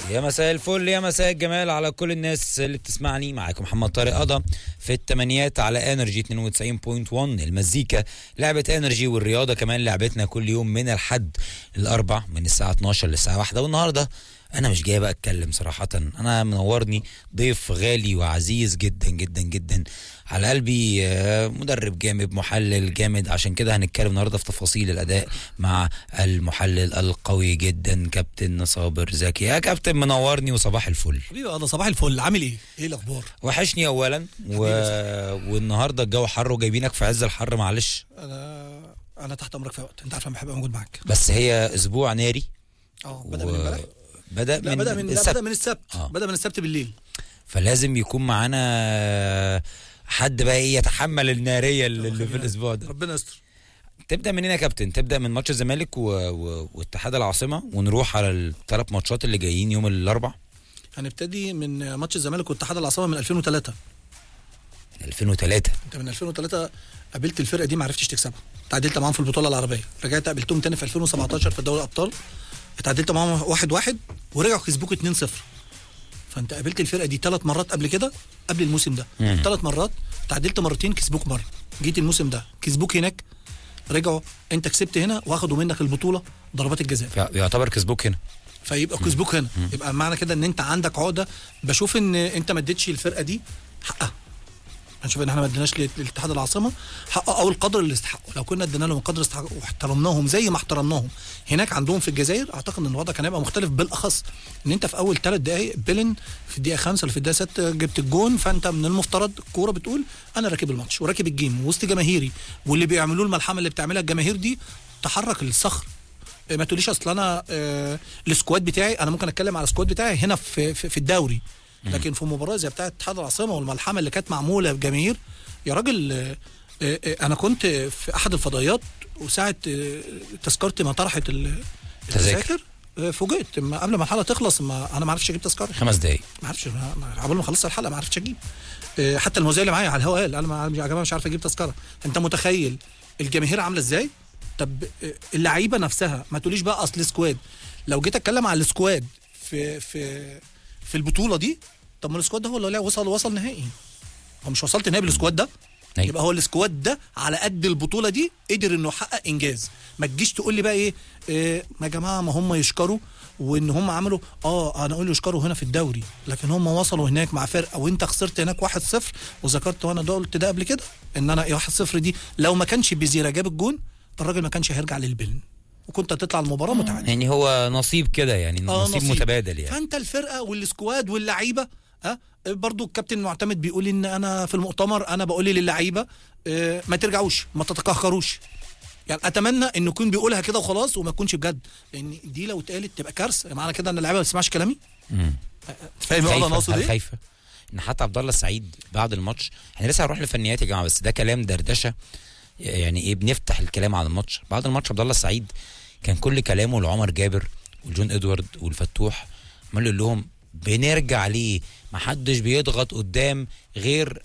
يا مساء الفل، يا مساء الجمال على كل الناس اللي بتسمعني. معاكم محمد طارق قضا في التمانيات على انرجي 92.1. المزيكا لعبة انرجي، والرياضة كمان لعبتنا كل يوم من الحد الاربع من الساعة 12 للساعة 1. والنهاردة انا مش جاي بقى اتكلم صراحة، انا منورني ضيف غالي وعزيز جدا جدا جدا على قلبي، مدرب جامد، محلل جامد. عشان كده هنتكلم النهارده في تفاصيل الاداء مع المحلل القوي جدا كابتن صابر زكي. يا كابتن منورني وصباح الفل. حبيبي انا صباح الفل، عامل ايه الاخبار؟ وحشني اولا والنهارده الجو حر وجايبينك في عز الحر، معلش. انا تحت امرك في وقت، انت عارف انا بحب موجود معاك. بس هي اسبوع ناري. بدا من امبارح. بدا من السبت. بدا من السبت بالليل، فلازم يكون معانا حد بقى يتحمل الناريه اللي في الاسبوع ده. ربنا يستر. تبدا منين يا كابتن؟ تبدا من ماتش الزمالك واتحاد العاصمه، ونروح على الثلاث ماتشات اللي جايين يوم الاربعاء. هنبتدي من ماتش الزمالك واتحاد العاصمه من 2003. 2003 انت من 2003 قابلت الفرقه دي، ما عرفتش تكسبها، تعادلت معاهم في البطوله العربيه، رجعت قابلتهم تاني في 2017 في دوري الابطال، اتعادلت معاهم 1-1 ورجعوا كسبوك 2-0. فانت قابلت الفرقه دي 3 مرات قبل كده، قبل الموسم ده 3 مرات، تعادلت مرتين، كسبوك مره. جيت الموسم ده كسبوك هناك، رجعوا انت كسبت هنا واخدوا منك البطوله ضربات الجزاء، يعتبر كسبوك هنا، فيبقى كسبوك هنا. يبقى معنى كده ان انت عندك عقده. بشوف ان انت ما اديتش الفرقه دي حقها. هنشوف ان احنا ما اديناش للاتحاد العاصمه حقه او القدر اللي استحقوا. لو كنا ادينا لهم القدر استحقوا واحترمناهم زي ما احترمناهم هناك عندهم في الجزائر، اعتقد ان الوضع كان هيبقى مختلف. بالاخص ان انت في اول 3 دقائق بيلن في الدقيقه 5 ولا في الدقيقه 6 جبت الجون، فانت من المفترض الكوره بتقول انا راكب الماتش وراكب الجيم وسط جماهيري، واللي بيعملوه الملحمه اللي بتعملها الجماهير دي تحرك الصخر. ما تقوليش اصل انا السكواد بتاعي، انا ممكن اتكلم على السكواد بتاعي هنا في الدوري، لكن في مباراه زي بتاعه اتحاد العاصمه والملحمه اللي كانت معموله بجماهير يا راجل. انا كنت في احد الفضائيات وساعه تذكرتي ما طرحت التذاكر، فوجئت قبل ما الحلقه تخلص انا ما عرفتش اجيب تذكره 5 دقايق، ما عرفتش قبل ما خلصت الحلقه ما عرفتش اجيب. حتى المذيع اللي معايا على الهواء قال انا يا جماعه مش عارف اجيب تذكره. انت متخيل الجماهير عامله ازاي؟ طب اللعيبه نفسها، ما تقوليش بقى اصل سكواد. لو جيت اتكلم على السكواد في البطوله دي، طب ما السكواد ده هو اللي وصل نهائي. هو مش وصلت نهائي بالسكواد ده؟ يبقى هو السكواد ده على قد البطوله دي قدر انه يحقق انجاز. ما تجيش تقول لي بقى ايه يا جماعه ما هم يشكروا وان هم عملوا انا اقول يشكروا هنا في الدوري، لكن هم وصلوا هناك مع فرقه وانت خسرت هناك 1-0. وذكرت وانا ده قلت ده قبل كده ان انا 1-0 دي لو ما كانش بيزيرا جاب الجون الراجل ما كانش هيرجع للبلن وكنت هتطلع المباراه متعادله. يعني هو نصيب كده، يعني نصيب متبادل يعني. فانت الفرقه والسكواد واللعيبه برضو الكابتن معتمد بيقول ان انا في المؤتمر انا بقول للعيبه ما ترجعوش، ما تتكهكروش. يعني اتمنى انه يكون بيقولها كده وخلاص وما تكونش بجد، لان دي لو اتقالت تبقى كارثه. معنى كده ان اللعيبه ما تسمعش كلامي. فاهم انا اقصد ايه؟ خايفه ان حتى عبد الله السعيد بعد الماتش، احنا لسه هنروح للفنيات يا جماعه، بس ده كلام دردشه يعني ايه، بنفتح الكلام عن الماتش. بعد الماتش عبد الله السعيد كان كل كلامه لعمر جابر والجون ادوارد والفتوح، عمال يقول لهم بنرجع ليه، ما حدش بيضغط قدام غير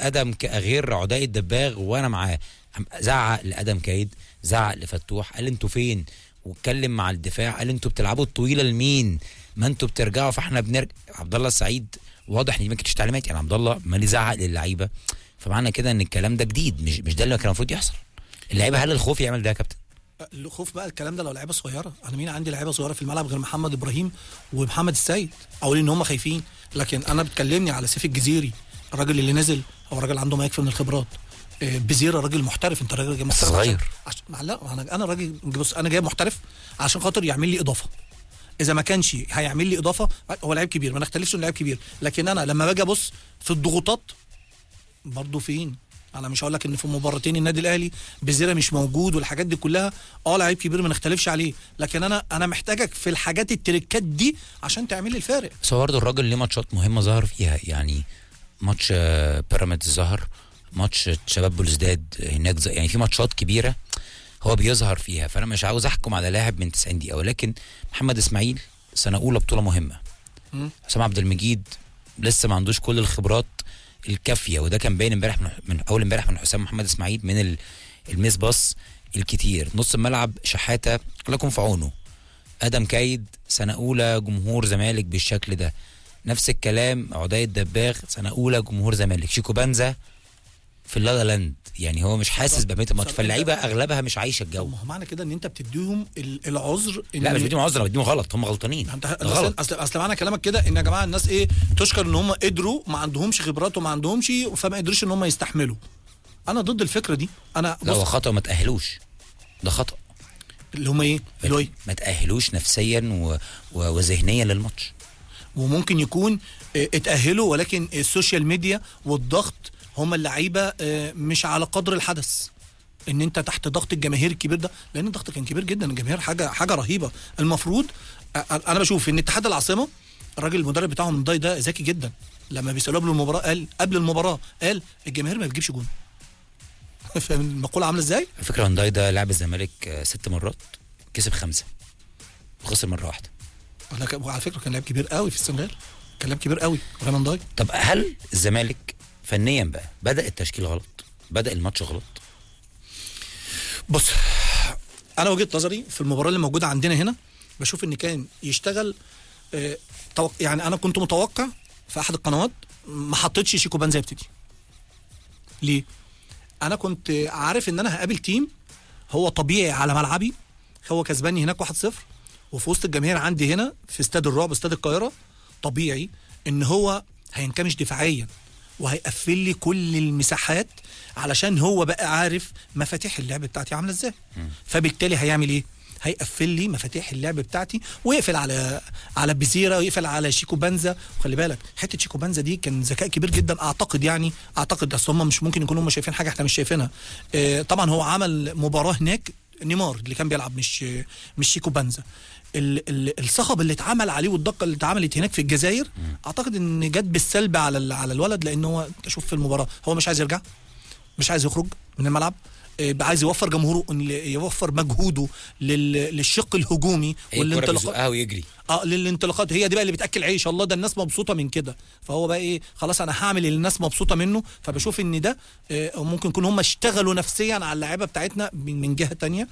غير عداء الدباغ وانا معاه. زعق لادم كايد، زعق لفتوح، قال انتوا فين، واتكلم مع الدفاع قال انتوا بتلعبوا الطويله لمين، ما انتوا بترجعوا فاحنا بنرجع. عبد الله السعيد واضح ان دي ما كانتش تعليمات، يعني عبد الله مالي زعق للعيبه. فمعنى كده ان الكلام ده جديد، مش ده اللي كان المفروض يحصل. اللعيبه هل الخوف يعمل ده يا كابتن؟ الخوف بقى الكلام ده لو لعيبه صغيره. انا مين عندي لعيبه صغيره في الملعب غير محمد ابراهيم ومحمد السيد اقول ان هم خايفين؟ لكن انا بتكلمني على سيف الجزيري، الراجل اللي نزل هو راجل عنده ما يكفي من الخبرات. بزيرة راجل محترف، انت راجل محترف صغير. لا انا راجل بص، انا جاي محترف عشان خاطر يعمل لي اضافه. اذا ما كانش هيعمل لي اضافه هو لعيب كبير، ما نختلفش انه لعيب كبير، لكن انا لما باجي ابص في الضغوطات برضه فين. انا مش هقول لك ان في مباراتين النادي الاهلي بزيرة مش موجود والحاجات دي كلها لعيب كبير ما نختلفش عليه، لكن انا محتاجك في الحاجات التريكات دي عشان تعمل لي الفارق. بس هو برضه الراجل ليه ماتشات مهمه ظهر فيها، يعني ماتش بيراميدز ظهر، ماتش شباب بلوزداد هناك، يعني في ماتشات كبيره هو بيظهر فيها. فانا مش عاوز احكم على لاعب من 90 دقيقه، ولكن محمد اسماعيل سنه اولى بطوله مهمه، حسام عبد المجيد لسه ما عندوش كل الخبرات الكافيه، وده كان باين امبارح من اول امبارح من حسام محمد اسماعيل من الميس باص الكتير. نص الملعب شحاته الله يكون في عونه، ادم كايد سنه اولى جمهور زمالك بالشكل ده. نفس الكلام عدي الدباغ سنه اولى جمهور زمالك. شيكو بنزا في اللالا لاند، يعني هو مش حاسس بقيمه الماتش، فاللعيبه اغلبها مش عايشه الجو. ما هو معنى كده ان انت بتديهم العذر. لا مش بديهم عذر، انا بديهم غلط، هم غلطانين. غلط. اصل معنى كلامك كده ان يا جماعه الناس ايه تشكر ان هم قدروا، ما عندهمش خبرات وما عندهمش، فما قدروش ان هم يستحملوا. انا ضد الفكره دي. انا لا هو خطأ، ما تأهلوش، ده خطأ. اللي هم ايه؟ اللي هو ايه؟ ما تأهلوش نفسيا وذهنيا للماتش. وممكن يكون اتأهلوا، ولكن السوشيال ميديا والضغط هم اللعيبه مش على قدر الحدث. ان انت تحت ضغط الجماهير الكبير ده، لان الضغط كان كبير جدا، الجماهير حاجه رهيبه. المفروض انا بشوف ان اتحاد العاصمه، الراجل المدرب بتاعهم الضاي ده ذكي جدا، لما بيسالوه قبل المباراه قال الجماهير ما بتجيبش جون. فاهم المقوله عامله ازاي؟ على فكره هونداي ده لعب الزمالك 6 مرات، كسب 5 وخسر مره واحده. على فكره كان لاعب كبير قوي في السنغال، كان لاعب كبير قوي هونداي. طب هل الزمالك فنيا بقى بدأ التشكيل غلط؟ بدأ الماتش غلط؟ بص، انا وجهه نظري في المباراه اللي موجوده عندنا هنا، بشوف ان كان يشتغل يعني انا كنت متوقع في احد القنوات ما حطيتش شيكو بنزا يبتدي. ليه؟ انا كنت عارف ان انا هقابل تيم هو طبيعي على ملعبي، هو كسباني هناك 1-0 وفي وسط الجماهير عندي هنا في استاد الرعب استاد القاهره، طبيعي ان هو هينكمش دفاعيا وهيقفل لي كل المساحات، علشان هو بقى عارف مفاتيح اللعب بتاعتي عامله ازاي. فبالتالي هيعمل ايه؟ هيقفل لي مفاتيح اللعب بتاعتي ويقفل على بيزيرا ويقفل على شيكو بنزا. وخلي بالك حته شيكو بنزا دي كان ذكاء كبير جدا، اعتقد اصل هم مش ممكن يكونوا هم شايفين حاجه احنا مش شايفينها. طبعا هو عمل مباراه هناك نيمار اللي كان بيلعب، مش شيكو بنزا. الصخب اللي اتعمل عليه والدقه اللي اتعملت هناك في الجزائر اعتقد ان جت بالسلب على الولد، لان هو تشوف في المباراه هو مش عايز يرجع، مش عايز يخرج من الملعب، عايز يوفر جمهوره، يوفر مجهوده للشق الهجومي والانطلاقات ويجري للانطلاقات. هي دي بقى اللي بتاكل عيش، الله ده الناس مبسوطه من كده. فهو بقى ايه، خلاص انا هعمل اللي الناس مبسوطه منه. فبشوف ان ده ممكن يكون هم اشتغلوا نفسيا على اللعيبه بتاعتنا من جهه تانية.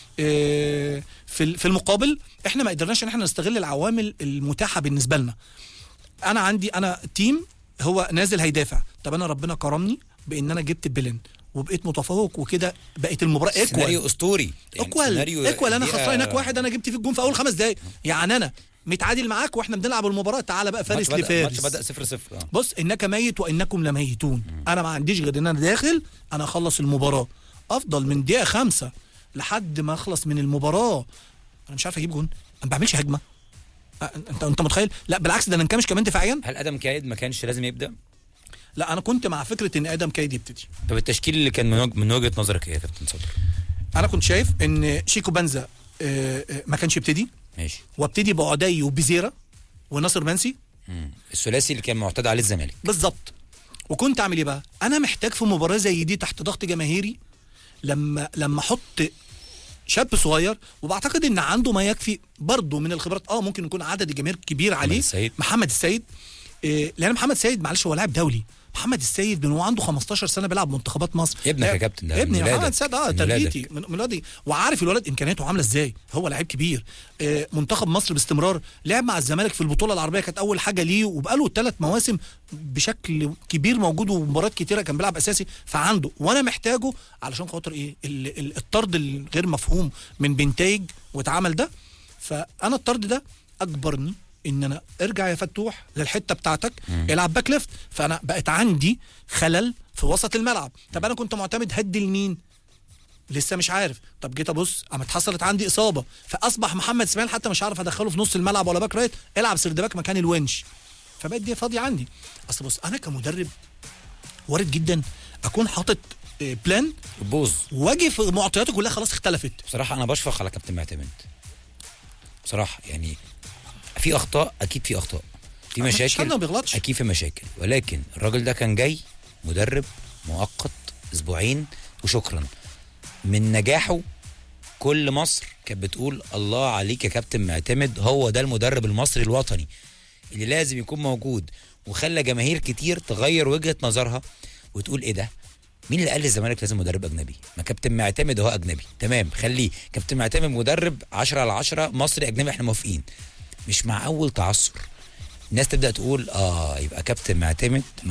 في المقابل احنا ما قدرناش ان احنا نستغل العوامل المتاحه بالنسبه لنا. انا تيم هو نازل هيدافع، طب انا ربنا كرمني بان انا جبت بلن وبقيت متفوق وكده، بقت المباراه ايكوال، سيناريو اسطوري يعني ايكوال انا خسران هناك 1، انا جبت في الجون في اول 5 دقايق، يعني انا متعادل معاك واحنا بنلعب المباراه، تعالى بقى فارس لفارس. الماتش بدا 0-0. بص، انك ميت وانكم لميتون. انا ما عنديش غير ان انا داخل انا اخلص المباراه، افضل من دقيقه 5 لحد ما اخلص من المباراه انا مش عارف اجيب جون، انا ما بعملش هجمه. انت متخيل؟ لا بالعكس، ده انا انكمش كمان دفاعيا. هل ادم كايد ما كانش لازم يبدا؟ لا انا كنت مع فكره ان ادم كايد يبتدي. طب التشكيل اللي كان من وجهه نظرك ايه يا كابتن صدر؟ انا كنت شايف ان شيكو بنزا ما كانش يبتدي، ماشي، وابتدي بعدي وبيزيرا وناصر منسي، الثلاثي اللي كان معتاد عليه الزمالك بالظبط. وكنت اعمل ايه بقى؟ انا محتاج في مباراه زي دي تحت ضغط جماهيري لما احط شاب صغير وبعتقد ان عنده ما يكفي برضه من الخبرات، ممكن يكون عدد الجماهير كبير عليه، محمد السيد. لان محمد السيد معلش هو لاعب دولي، محمد السيد من هو عنده 15 سنه بيلعب منتخبات مصر. ابنك يا كابتن، ده ابني محمد السيد تربيتي من ولادي، وعارف الولد امكانياته عامله ازاي، هو لعيب كبير. منتخب مصر باستمرار، لعب مع الزمالك في البطوله العربيه كانت اول حاجه ليه، وبقاله 3 مواسم بشكل كبير موجود، ومباريات كتيره كان بيلعب اساسي. فعنده وانا محتاجه علشان خاطر ايه الطرد الغير مفهوم من بنتايج واتعمل ده. فانا الطرد ده اجبرني ان انا ارجع يا فتوح للحته بتاعتك، العب باك ليفت. فانا بقت عندي خلل في وسط الملعب. طب انا كنت معتمد هدي لمين؟ لسه مش عارف. طب جيت ابص قامت حصلت عندي اصابه، فاصبح محمد اسماعيل حتى مش عارف ادخله في نص الملعب ولا باك رايت، العب سرد باك مكان الونش. فبقت دي فاضيه عندي. اصل بص، انا كمدرب وارد جدا اكون حاطط بلان بوز واجي في معطياته كلها خلاص اختلفت. بصراحه انا بشفق على كابتن معتمد بصراحه، يعني في اخطاء، اكيد في اخطاء، في مشاكل، ما بيغلطش اكيد في مشاكل، ولكن الراجل ده كان جاي مدرب مؤقت اسبوعين وشكرا. من نجاحه كل مصر كانت بتقول الله عليك يا كابتن معتمد، هو ده المدرب المصري الوطني اللي لازم يكون موجود. وخلى جماهير كتير تغير وجهة نظرها وتقول ايه ده مين اللي قال الزمالك لازم مدرب اجنبي؟ ما كابتن معتمد هو اجنبي، تمام، خليه كابتن معتمد مدرب 10/10 مصري اجنبي، احنا موافقين. مش مع اول تعثر الناس تبدا تقول يبقى كابتن معتمد